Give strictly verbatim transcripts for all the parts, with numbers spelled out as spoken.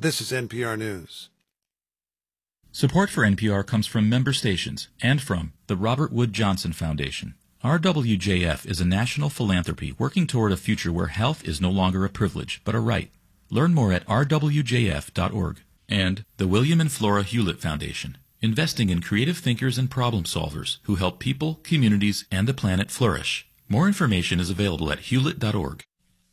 This is N P R News. Support for N P R comes from member stations and from the Robert Wood Johnson Foundation. R W J F is a national philanthropy working toward a future where health is no longer a privilege, but a right. Learn more at r w j f dot org. And the William and Flora Hewlett Foundation, investing in creative thinkers and problem solvers who help people, communities, and the planet flourish. More information is available at hewlett dot org.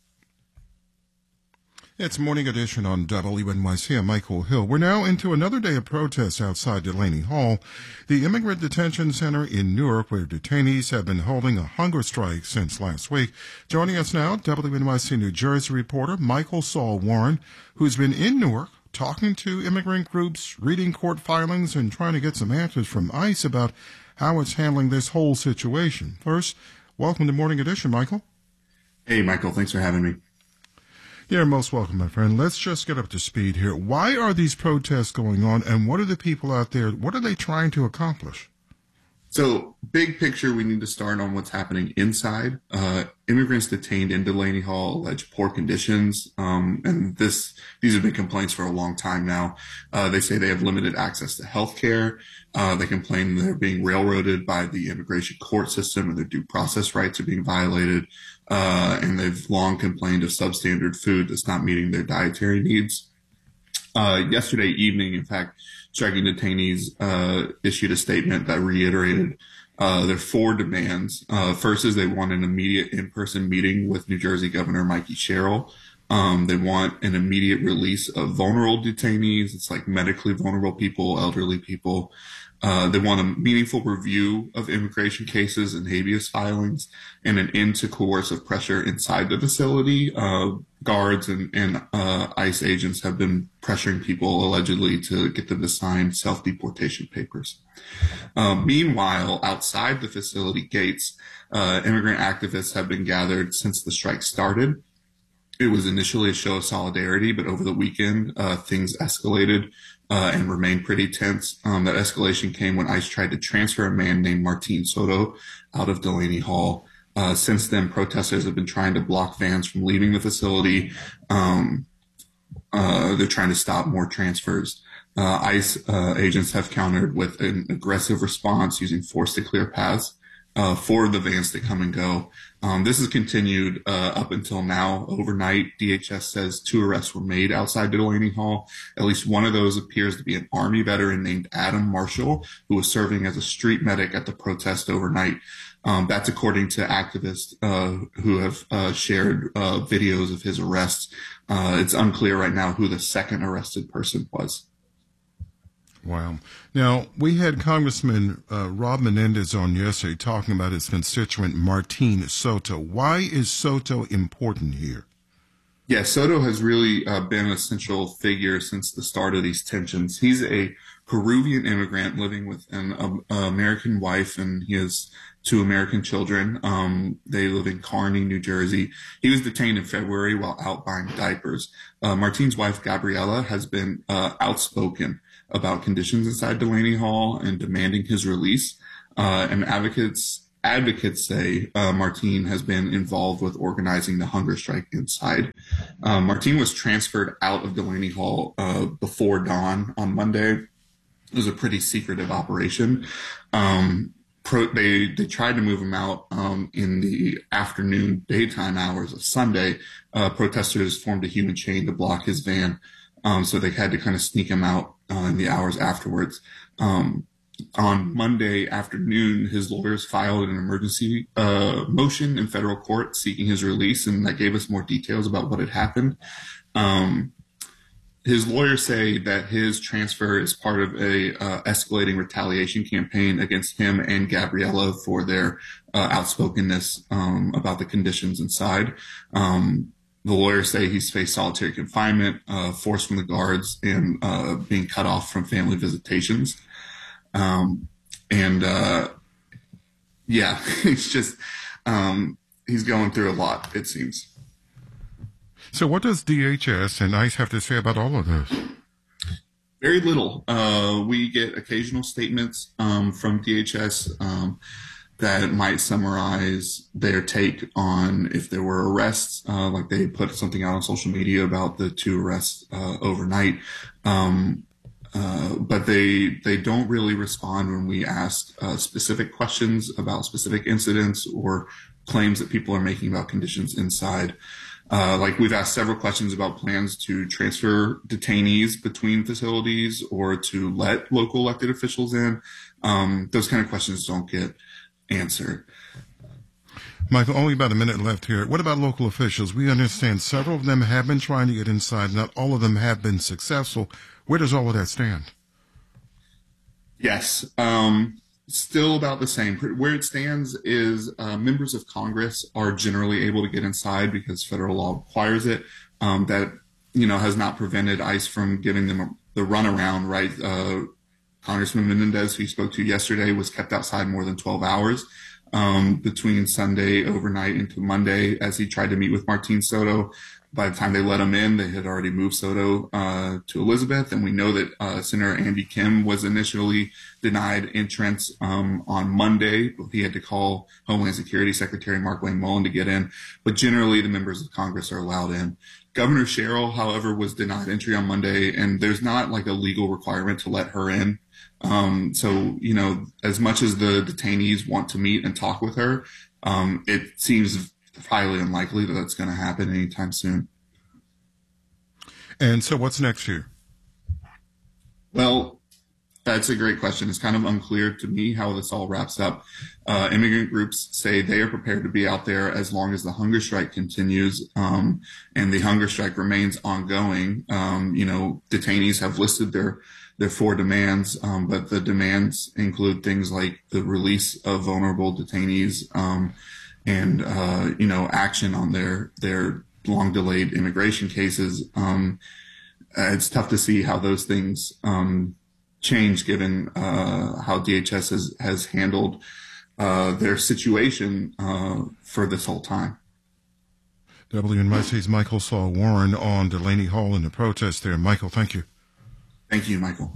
It's Morning Edition on W N Y C. I'm Michael Hill. We're now into another day of protests outside Delaney Hall, the Immigrant Detention Center in Newark, where detainees have been holding a hunger strike since last week. Joining us now, W N Y C New Jersey reporter Michael Saul Warren, who's been in Newark talking to immigrant groups, reading court filings, and trying to get some answers from ICE about how it's handling this whole situation. First, welcome to Morning Edition, Michael. Hey, Michael. Thanks for having me. You're most welcome, my friend. Let's just get up to speed here. Why are these protests going on, and what are the people out there, what are they trying to accomplish? So, big picture, we need to start on what's happening inside. Uh, immigrants detained in Delaney Hall allege poor conditions, um, and this these have been complaints for a long time now. Uh, they say they have limited access to health care. Uh, they complain they're being railroaded by the immigration court system and their due process rights are being violated. Uh, and they've long complained of substandard food that's not meeting their dietary needs. Uh, yesterday evening, in fact, striking detainees uh, issued a statement that reiterated uh, their four demands. Uh, first is they want an immediate in-person meeting with New Jersey Governor Mikey Sherrill. Um, they want an immediate release of vulnerable detainees. It's like medically vulnerable people, elderly people. Uh, they want a meaningful review of immigration cases and habeas filings and an end to coercive pressure inside the facility. Uh, guards and, and uh, ICE agents have been pressuring people allegedly to get them to sign self-deportation papers. Uh, meanwhile, outside the facility gates, uh, immigrant activists have been gathered since the strike started. It was initially a show of solidarity, but over the weekend, uh, things escalated uh, and remained pretty tense. Um, that escalation came when ICE tried to transfer a man named Martin Soto out of Delaney Hall. Uh, since then, protesters have been trying to block vans from leaving the facility. Um, uh, they're trying to stop more transfers. Uh, ICE uh, agents have countered with an aggressive response using force to clear paths uh, for the vans to come and go. Um, this has continued uh, up until now. Overnight, D H S says two arrests were made outside Delaney Hall. At least one of those appears to be an Army veteran named Adam Marshall, who was serving as a street medic at the protest overnight. Um, that's according to activists uh, who have uh, shared uh, videos of his arrests. Uh, it's unclear right now who the second arrested person was. Wow. Now, we had Congressman uh, Rob Menendez on yesterday talking about his constituent Martin Soto. Why is Soto important here? Yeah, Soto has really uh, been an essential figure since the start of these tensions. He's a Peruvian immigrant living with an um, American wife, and he has two American children. Um, they live in Kearney, New Jersey. He was detained in February while out buying diapers. Uh, Martin's wife, Gabriela, has been uh, outspoken about conditions inside Delaney Hall and demanding his release. Uh, and advocates advocates say uh, Martin has been involved with organizing the hunger strike inside. Uh, Martin was transferred out of Delaney Hall uh, before dawn on Monday. It was a pretty secretive operation. Um, pro- they they tried to move him out um, in the afternoon, daytime hours of Sunday. Uh, protesters formed a human chain to block his van. Um, so they had to kind of sneak him out uh, in the hours afterwards. Um, on Monday afternoon, his lawyers filed an emergency uh, motion in federal court seeking his release, and that gave us more details about what had happened. Um, his lawyers say that his transfer is part of a uh, escalating retaliation campaign against him and Gabriela for their uh, outspokenness um, about the conditions inside. Um, The lawyers say he's faced solitary confinement, uh, force from the guards, and uh, being cut off from family visitations. Um, and, uh, yeah, it's just, um, he's going through a lot, it seems. So what does D H S and ICE have to say about all of this? Very little. Uh, we get occasional statements um, from D H S. Um, that might summarize their take on if there were arrests, uh, like they put something out on social media about the two arrests uh, overnight. Um, uh, but they they don't really respond when we ask uh, specific questions about specific incidents or claims that people are making about conditions inside. Uh, like we've asked several questions about plans to transfer detainees between facilities or to let local elected officials in. Um, those kind of questions don't get answered. Michael, only about a minute left here. What about local officials? We understand several of them have been trying to get inside. Not all of them have been successful. Where does all of that stand? Yes. Um, still about the same. Where it stands is uh, members of Congress are generally able to get inside because federal law requires it. Um, that, you know, has not prevented ICE from giving them a, the runaround, right? Uh, Congressman Menendez, who you spoke to yesterday, was kept outside more than twelve hours um, between Sunday overnight into Monday as he tried to meet with Martín Soto. By the time they let him in, they had already moved Soto uh, to Elizabeth. And we know that uh, Senator Andy Kim was initially denied entrance um, on Monday. He had to call Homeland Security Secretary Markwayne Mullin to get in. But generally, the members of Congress are allowed in. Governor Sherrill, however, was denied entry on Monday, and there's not like a legal requirement to let her in. Um, so, you know, as much as the detainees want to meet and talk with her, um, it seems highly unlikely that that's going to happen anytime soon. And so what's next here? Well, that's a great question. It's kind of unclear to me how this all wraps up. Uh, immigrant groups say they are prepared to be out there as long as the hunger strike continues, um, and the hunger strike remains ongoing. Um, you know, detainees have listed their their four demands, um, but the demands include things like the release of vulnerable detainees, um, and uh, you know, action on their their long delayed immigration cases. Um, it's tough to see how those things um, change given uh, how D H S has has handled uh, their situation uh, for this whole time. W N Y C's Michael Saul Warren on Delaney Hall in the protest there. Michael, thank you. Thank you, Michael.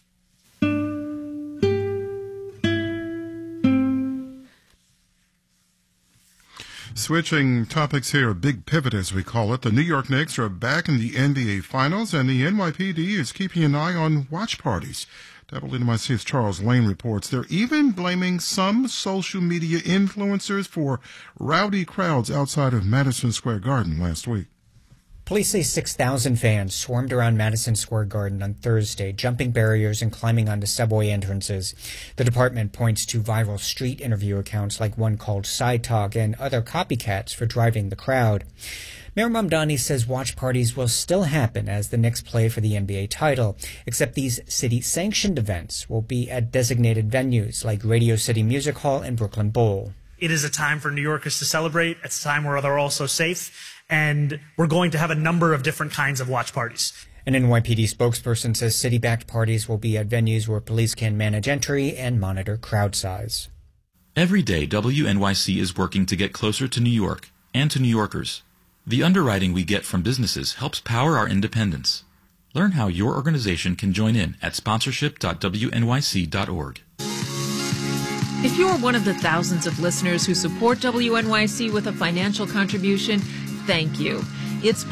Switching topics here, a big pivot as we call it. The New York Knicks are back in the N B A Finals, and the N Y P D is keeping an eye on watch parties. W N Y C's Charles Lane reports they're even blaming some social media influencers for rowdy crowds outside of Madison Square Garden last week. Police say six thousand fans swarmed around Madison Square Garden on Thursday, jumping barriers and climbing onto subway entrances. The department points to viral street interview accounts like one called Side Talk and other copycats for driving the crowd. Mayor Mamdani says watch parties will still happen as the Knicks play for the N B A title, except these city-sanctioned events will be at designated venues like Radio City Music Hall and Brooklyn Bowl. It is a time for New Yorkers to celebrate. It's a time where they're also safe. And we're going to have a number of different kinds of watch parties. An N Y P D spokesperson says city-backed parties will be at venues where police can manage entry and monitor crowd size. Every day, W N Y C is working to get closer to New York and to New Yorkers. The underwriting we get from businesses helps power our independence. Learn how your organization can join in at sponsorship dot w n y c dot org. If you're one of the thousands of listeners who support W N Y C with a financial contribution, thank you. It's